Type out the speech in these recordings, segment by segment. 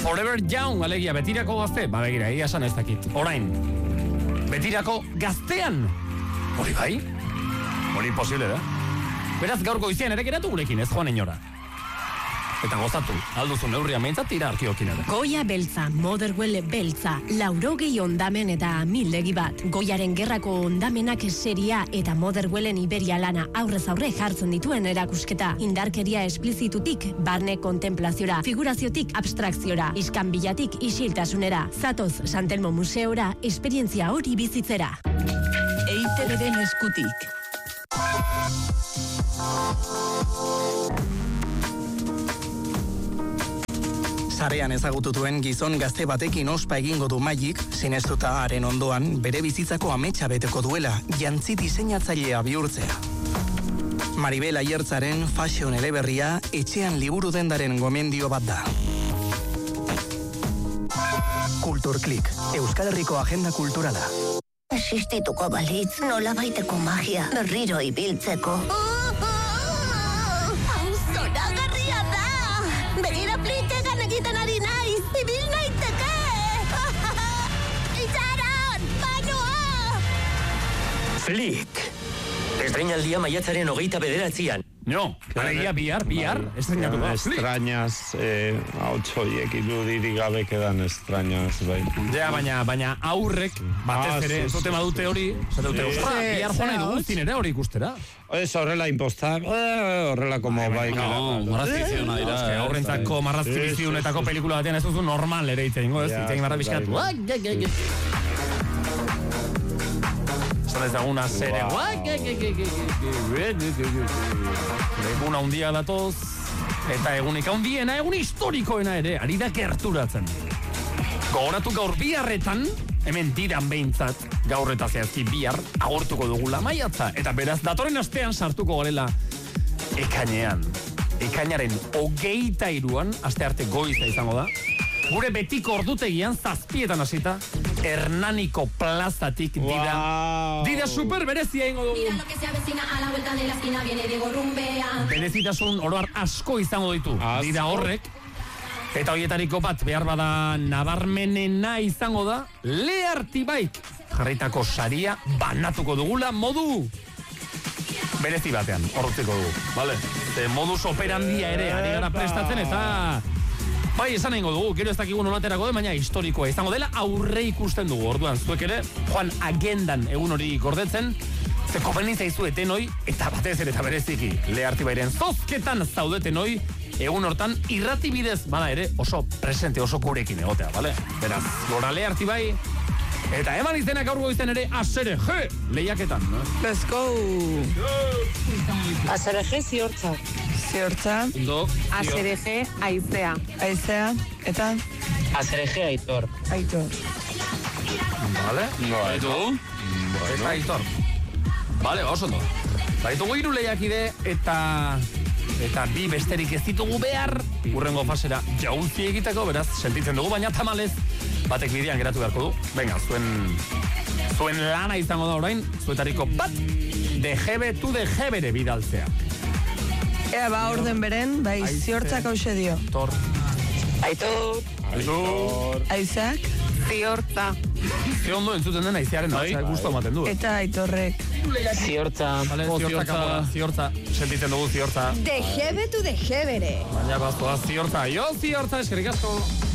Forever young, alegia, betirako gazte? Ba, begira, egia esan ez dakit. Orain, betirako gaztean. Hori bai? Hori posible da. Beraz, gaur goizian ere geratu gurekin, ez joan inora. Eta gozatu, alduzu neurria meintzat tira arkiokin ere. Goia beltza, Motherwell beltza, 80 ondamen eta 1000 bat. Goiaren gerrako ondamenak seria eta Motherwellen Iberia lana aurrez aurre jartzen dituen erakusketa. Indarkeria esplizitutik barne kontemplaziora, figuraziotik abstrakziora, iskanbilatik isiltasunera. Zatoz Santelmo Museora, esperientzia hori bizitzera. EITB-den eskutik. Sarean ezagututuen gizon gazte batekin ospa egingo du Magik, sinestuta haren ondoan bere bizitzako ametsa beteko duela, jantzi diseinatzailea bihurtzea. Maribel Aiertzaren fashion eleberria etxean liburu dendaren gomendio bat da. Kulturklik, Euskal Herriko agenda kulturala. Existituko balitz, nola baiteko magia, berriro ibiltzeko. Zoragarria da! Begira plitegan egiten ari naiz, ibil naiteke! Itxaron! Bainoa! Flick! Estreinaldia maiatzaren 29an. No, alegia bihar, estrenatu da. Extrañas, hautsoiek irudirik gabe quedan extrañas, bai. Ja, baina aurrek, batez ere, ez dute badute hori, bihar joan nahi dugu zinera hori ikustera. Ez horrela impostar, horrela como bai. No, marrazkiziona dira. Aurrentzako marrazkiziunetako pelikula batean ez duzu normal ere itzein, ez? Itzein barra bizkatu. Esan ezaguna zere. Egun handia datoz, eta egunik handiena, egun historikoena ere, ari da gerturatzen. Gogoratu gaur biharretan, hemen diran behintzat, gaur eta zehazki bihar, agortuko dugula maiatza. Eta beraz, datoren astean sartuko garela ekainean. Ekainaren 23an, aste arte goiza izango da. Gure betiko ordutegian, 7:00 hasita, Hernaniko plazatik dira super berezia ingo dugu. Berezitasun oroar asko izango ditu. Dira horrek. Eta horietariko bat behar bada nabarmenena izango da, Leartibaik jarritako saria banatuko dugula modu berezi batean, horretziko dugu. Vale? Modus operandia ere, ari gara prestatzen eta... Bai, esan egingo dugu, gero ez dakigun olaterako de, baina historikoa izango dela aurre ikusten dugu. Orduan, zuek ere, joan agendan egun hori gordetzen, ze komeni zaizu etenoi, eta batez ere eta bereziki, Leartibairen zozketan zaudeten hoi, egun hortan irratibidez, bada ere, oso presente, oso gurekin egotea, bale? Beraz, gora Leartibai, eta eman izenak gaur goizten ere, ASRG lehiaketan, no? Let's go! ASRG ziortza. Ziortza. ASRG aizea. Aizea, eta? ASRG aitor. Aitor. Vale? No, aitor. Eta aitor. Vale, oso ondo. Baitugu 3 lehiakide eta bi besterik ez ditugu behar urrengo fasera jauzi egiteko, beraz, sentitzen dugu, baina tamalez batek bidean geratu beharko du. Venga, zuen lana izango da orain, zuetariko bat DGB to DGB-re bidaltzea. Ea, ba, orden beren, bai, ziortzak hause dio. Aitor. Aizak. Ziortza. Ze ondo entzuten den aizearen da, gustu ematen du. Eta aitorrek. Ziortza. Vale, ziortza, sentitzen dugu ziortza. DGB to DGB-re. Baina baztoa ziortza, ziortza, eskerrik asko.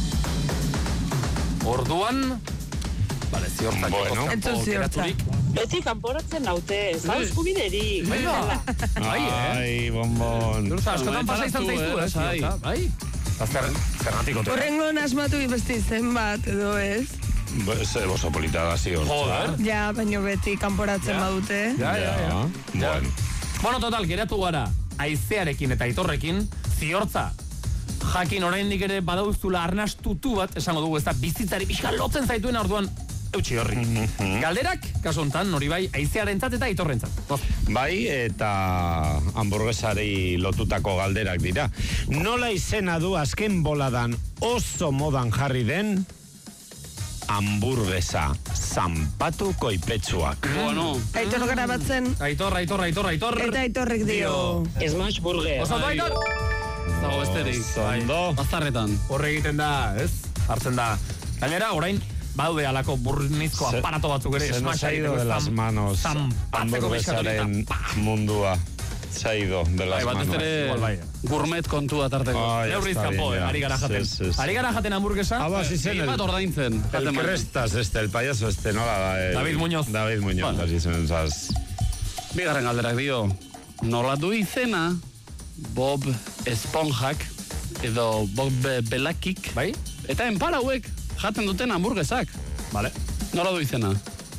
Orduan, vale, ziortza. Bueno, entu ziortza. Beti kanporatzen naute, zauzku biderik. Ai, bonbon. Askotan pasa izan zaizu, ziortza, bai? Zerratiko. Horrengo asmatu beste izen bat, edo ez? Oso polita da ziortza. Joder. Ja, baino beti kanporatzen badute. Ja. Bueno, total, geratu gara, aizearekin eta aitorrekin, ziortza. Jakin oraindik ere badauztula arnastutu bat, esango dugu, ez da bizitzari pixka lotzen zaituen orduan, eutxi horri. Galderak, kaso hontan, hori bai, aizearentzat eta aitorrentzat. Bai, eta hamburguesari lotutako galderak dira. Nola izena du azken boladan oso modan jarri den hamburguesa zanpatu koipetsuak? Bueno. Aitor grabatzen. Aitor. Eta aitorrek dio. Smash burger. Oso, Aitor. Zago besterik. Zondo. Bazarretan. Horre egiten da, ez? Hartzen da. Gainera, orain, badaude alako burnizko aparato batzuk ere. Se nos ha ido de las manos hamburguesaren mundua. Se ha ido de las manos. Batez ere gourmet kontua tarteko. Neurriz kanpo, ari gara jaten. Ari gara jaten hamburguesa. Si zen bat ordaintzen. El Crestas, el payaso nola da. David Muñoz. David Muñoz, hasi zen zaz. Bigarren galderak dio, nola du izena Bob Esponjak edo Bob Belakik, bai? Eta enpara hauek jaten duten hamburguesak. Vale. Nola du izena?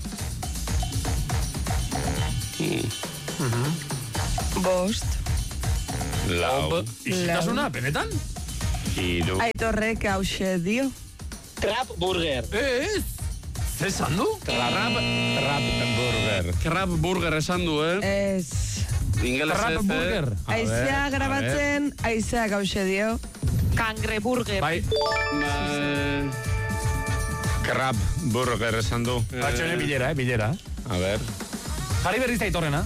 Bost. Lau. Isiltasuna, benetan? Hiru. Aitorrek hause dio. Crab burger. Ez! Zer esan du? Crab burger. Crab burger esan du, Ez. Ingeles Crab burger. Aizea grabatzen, aizea hause dio. Kangre burger. Bai. Crab burger esan du. Batxone bilera, bilera. A ver. Jari berriz aitorrena.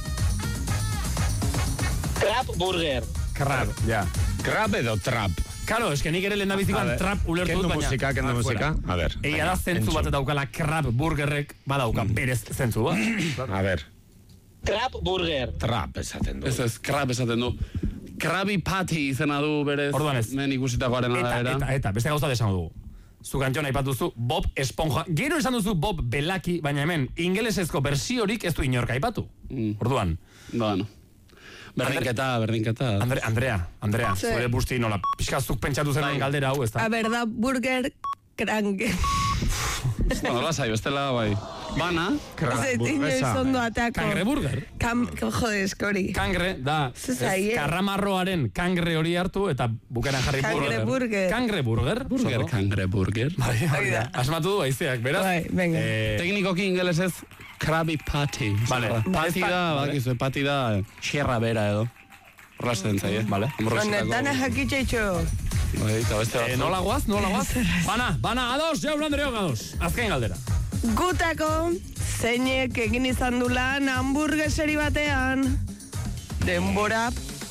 Crab burger. Crab, ja. Crab edo trap. Karo, eske nik ere lehen nabizikoan trap ulertu dut, baina... Kendo musika. A ver. Egia da zentzu bat daukala crab burgerrek badauka berez zentzu bat. A ver. Crab burger. Trap esaten du. Ez, crab esaten du. Krabby Patty izena du berez. Orduan ez. Men ikusitakoaren arabera. Eta, beste gauza desango dugu. Zu kantxona aipatuzu Bob Esponja. Gero esan duzu Bob Belaki, baina hemen ingelesezko bersiorik ez du inork aipatu. Orduan. Bueno. Berdinketa. Andrea, zure busti nola pixkazuk pentsatu zen galdera hau, ez da? A ber, da burger krange. Bueno, lasai, bestela, bai. Bana. Inoiz ondo atako. Kangre burger? Jode, eskori. Kangre, da, karramarroaren kangre hori hartu, eta bukaran jarri Kangre burger. Kangre burger? Kangre burger. Asmatu du, aizeak, beraz? Bai, venga. Teknikoki ingelesez, Krabby Patty. Vale. Patty da, xerra bera edo. Horrazten zaie. Vale. Honetana jakitxeitxo. Nola guaz? Bana, ados, jaun Andreok ados. Azken galdera. Gutako, zeinek egin izan du lan hamburgueseri batean. Denbora.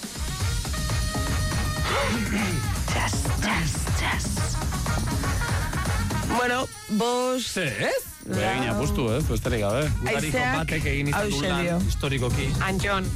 Txas. Bueno, bos... Ez? Egin apustu, besterik gabe. Gutariko batek egin izan du lan historikoki. Antxon.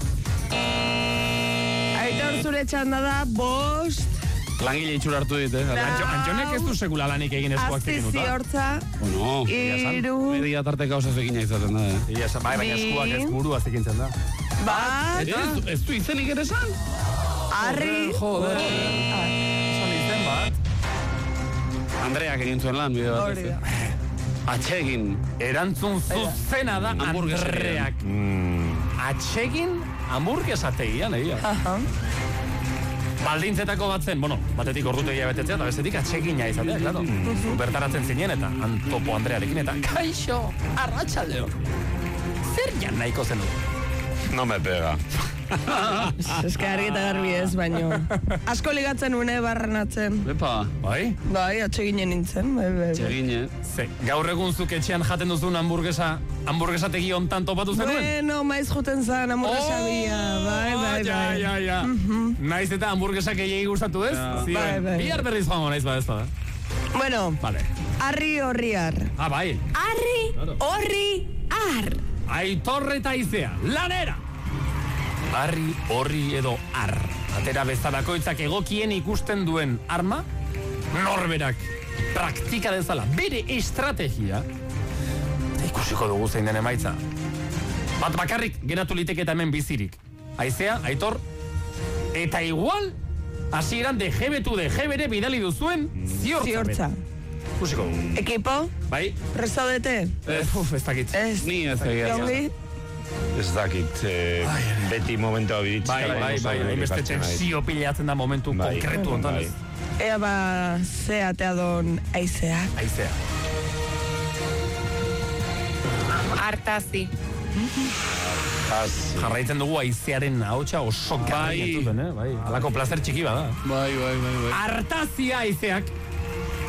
Aitor zure txanda da, bost... Langile itxura hartu dit, Antxonek ez du sekula lanik egin eskuak tekin duta. Hortza. Bueno, Iru. Media tarteka osa zekina izaten da, Bai, baina eskuak ez burua zekintzen da. Bat. Ez du izenik ere esan? Arri. Joder. Esan izen bat. Andreak egin zuen lan, bide bat. Hori da. Atsegin. Erantzun zuzena da Andreak. Atsegin hamburguesategian, egia. Baldintzetako bat zen, batetik ordutegia betetzea, eta bestetik atsegina izatea, claro. Bertaratzen zinen eta Topo Andrearekin eta kaixo, arratsaldeo. Zer jan nahiko zen du? No me pega. Ez que argi eta garbi ez, baino. Asko ligatzen une barrenatzen. Bepa. Bai? Bai, atseginen nintzen. Atsegine. Gaur egun zuk etxean jaten duzun hamburguesategi ontan topatu zenuen? Bueno, maiz juten zan hamburguesa bia. Bai. Ja. Naiz eta hamburguesak egei gustatu ez? Bai. Bihar berriz joango naiz badez da. Bueno, arri horri ar. Bai. Arri horri ar. Aitorre eta Aizea, lanera! Arri, horri edo ar. Atera bezalakoitzak egokien ikusten duen arma, norberak praktika dezala, bere estrategia, eta ikusiko dugu zein den emaitza. Bat bakarrik geratu liteke eta hemen bizirik. Aizea, Aitor, eta igual, hasieran dejebetu dejebere bidali duzuen ziortza. Ikusiko dugu. Ekipo? Bai? Prestaudete? Ez dakit. Ni ez egia. Ez dakit, beti momentu hau biritzika. Bai, hainbeste tensio pilatzen da momentu konkretu ontan ez. Ea ba, ze atea don Aizeak. Aizea. Artazi. Jarraitzen dugu Aizearen ahotsa oso garri entzuten, bai. Alako placer txiki bada. Bai. Artazia Aizeak.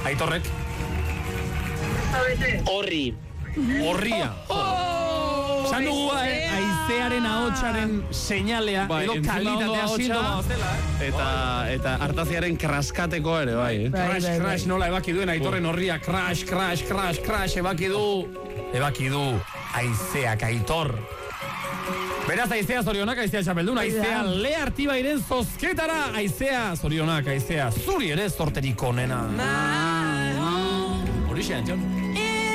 Aitorrek. Horri. Horria. esan dugu aizearen ahotsaren seinalea, edo kalitatea sintoma zela. Eta hartaziaren kraskateko ere, bai. Crash, nola ebaki duen Aitorren horria, crash, ebaki du aizeak Aitor. Beraz, aizea zorionak, aizea txapeldun, aizea Lea Artibairen zozketara, aizea zorionak, aizea zuri ere zorterik onena. Horixe, Antxon.